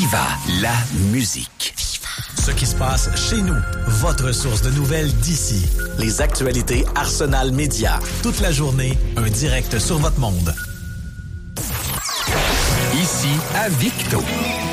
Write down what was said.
Viva la musique. Ce qui se passe chez nous, votre source de nouvelles d'ici. Les actualités Arsenal Média. Toute la journée, un direct sur votre monde. Ici à Victo.